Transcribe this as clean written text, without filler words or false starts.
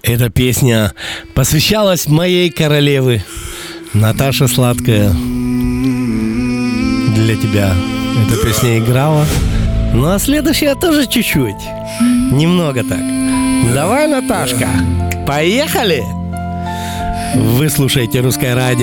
Эта песня посвящалась моей королеве. Наташа Сладкая, для тебя эта песня играла. Ну а следующая тоже чуть-чуть. Немного так. Давай, Наташка, поехали! Вы слушаете «Русское радио».